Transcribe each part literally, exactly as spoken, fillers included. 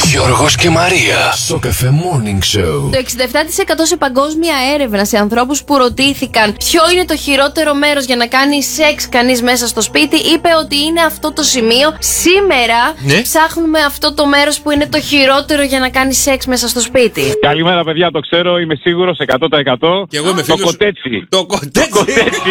Γιώργος και Μαρία στο Cafe Morning Show. Το εξήντα επτά τοις εκατό σε παγκόσμια έρευνα σε ανθρώπους που ρωτήθηκαν ποιο είναι το χειρότερο μέρος για να κάνει σεξ κανείς μέσα στο σπίτι, είπε ότι είναι αυτό το σημείο. Σήμερα ναι. ψάχνουμε αυτό το μέρος που είναι το χειρότερο για να κάνει σεξ μέσα στο σπίτι. Καλημέρα, παιδιά, το ξέρω, είμαι σίγουρος εκατό τοις εκατό. Και εγώ είμαι το φίλος... κοτέτσι. Το κοτέτσι.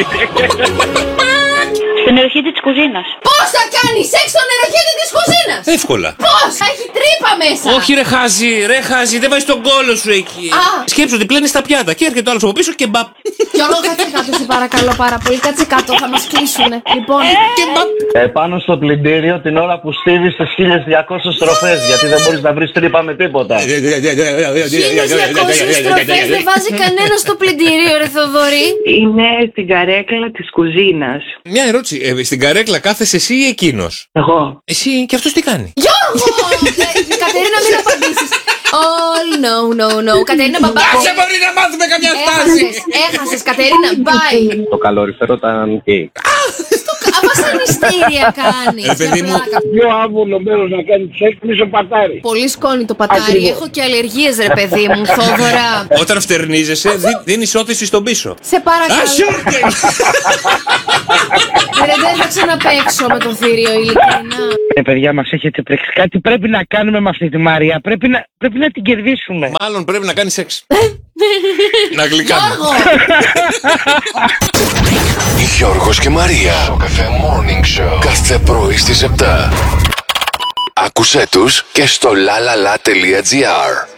Στον νεροχύτη της κουζίνας. Πώς θα κάνει σεξ στον νεροχύτη της κουζίνας? Εύκολα. Πώς? Θα έχει τρύπα μέσα. Όχι ρε χάζι, ρε χάζι, δεν βάζεις τον κόλο σου εκεί. Α. Σκέψου ότι πλένεις τα πιάτα και έρχεται ο άλλος από πίσω και μπαπ. Γιώργο, κάτσε κάτω, σε παρακαλώ πάρα πολύ. Κάτσε κάτω, θα μας κλείσουνε. Λοιπόν, Και μπαπ. Επάνω στο πλυντήριο την ώρα που στίβεις τις χίλιες διακόσιες στροφές, γιατί δεν μπορείς να βρεις τρύπα με τίποτα. χίλιες διακόσιες στροφές δεν βάζει κανένα στο πλυντήριο, ρε Θοδωρή. Είναι στην καρέκλα της κουζίνας. Μια ερώτηση, ε, στην καρέκλα κάθεσαι εσύ ή εκείνος? Εγώ. Εσύ και αυτός τι κάνει? Γιώργο! Ε, Κατερίνα, μην απαντήσεις. Oh, no, no, no. Κατερίνα, μπαμπά. Άσε μπορεί να μάθουμε καμιά στάση. Έχασες, έχασες, Κατερίνα, bye. Το καλοριφέρο ήταν γκέι. Βασανιστήρια κάνεις. Ε, παιδί μου. Πιο άβολο μέρος να κάνει σεξ πίσω πατάρι. Πολύ σκόνη το πατάρι. Ακριβώς. Έχω και αλλεργίες, ρε παιδί μου, Θόδωρα. Όταν φτερνίζεσαι, δι- δίνεις όθηση στον πίσω. Σε παρακαλώ. Ασιόρτε! Ρε, δεν θα ξαναπαίξω με το θηρίο, ειλικρινά. Ε, παιδιά, μας έχετε τρέξει. Κάτι πρέπει να κάνουμε με αυτή τη Μαρία. Πρέπει να, πρέπει να την κερδίσουμε. Μάλλον πρέπει να κάνεις σεξ. Να γλυκάνουμε. Γιώργο! Γιώργος και Μαρία στο Cafe Morning Show. Κάθε πρωί στις επτά. Άκουσέ τους και στο lalala.gr.